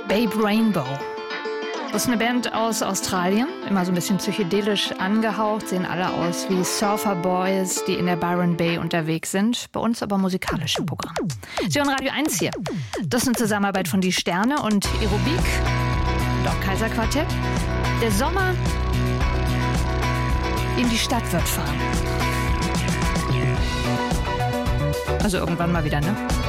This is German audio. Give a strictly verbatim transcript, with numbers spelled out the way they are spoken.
Babe Rainbow. Das ist eine Band aus Australien, immer so ein bisschen psychedelisch angehaucht, sehen alle aus wie Surfer Boys, die in der Byron Bay unterwegs sind, bei uns aber musikalisch im Programm. Sie hören Radio eins hier. Das ist eine Zusammenarbeit von Die Sterne und Aerobik und auch Kaiser Quartett. Der Sommer in die Stadt wird fahren. Also irgendwann mal wieder, ne?